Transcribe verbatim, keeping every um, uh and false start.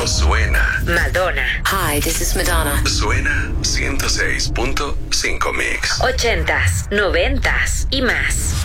No suena. Madonna. Hi, this is Madonna. Suena ciento seis punto cinco Mix. Ochentas, noventas y más.